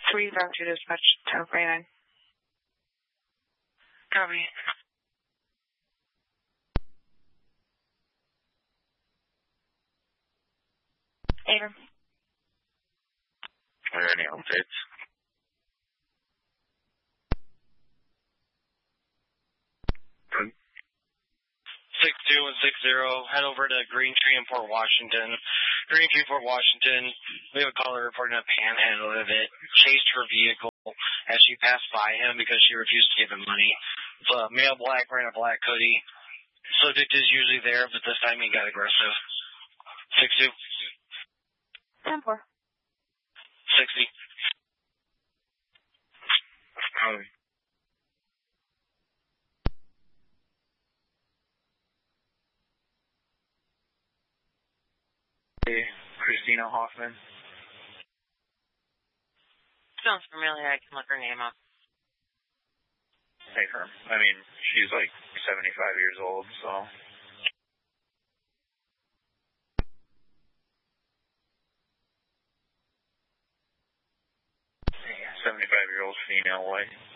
3 Bravo 2 dispatch, 1049. Copy. Ava. Are there any updates? 62 and 60, head over to Green Tree in Port Washington. Green Tree, Port Washington. We have a caller reporting a panhandle of it. Chased her vehicle as she passed by him because she refused to give him money. It's a male black wearing a black hoodie. Subject is usually there, but this time he got aggressive. 62. 10-4. 60. Christina Hoffman. Sounds familiar. I can look her name up. Hey, her. I mean, she's like 75 years old, so. 75-year-old female, white.